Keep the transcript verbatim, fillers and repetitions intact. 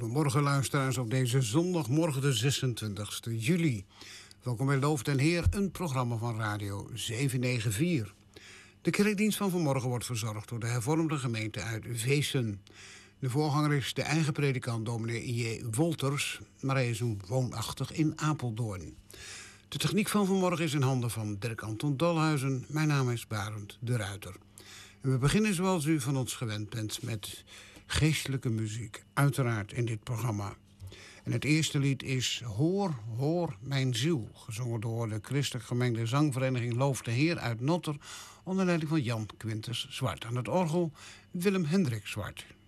Goedemorgen luisteraars op deze zondagmorgen de zesentwintigste juli. Welkom bij Loof den Heer, een programma van Radio zevenhonderdnegenennegentig. De kerkdienst van vanmorgen wordt verzorgd door de hervormde gemeente uit Veessen. De voorganger is de eigen predikant dominee J. Wolters, maar hij is woonachtig in Apeldoorn. De techniek van vanmorgen is in handen van Dirk Anton Dolhuizen. Mijn naam is Barend de Ruiter. En we beginnen zoals u van ons gewend bent met geestelijke muziek, uiteraard in dit programma. En het eerste lied is Hoor, hoor mijn ziel, gezongen door de christelijk gemengde zangvereniging Loof de Heer uit Notter, onder leiding van Jan Quintus Zwart. Aan het orgel Willem Hendrik Zwart.